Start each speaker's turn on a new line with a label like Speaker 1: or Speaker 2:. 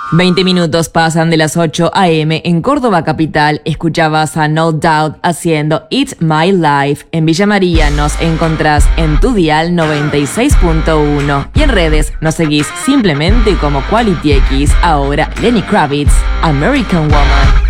Speaker 1: 20 minutos pasan de las 8 a.m. en Córdoba capital. Escuchabas a No Doubt haciendo It's My Life. En Villa María nos encontrás en tu dial 96.1 y en redes nos seguís simplemente como Quality X. Ahora Lenny Kravitz, American Woman.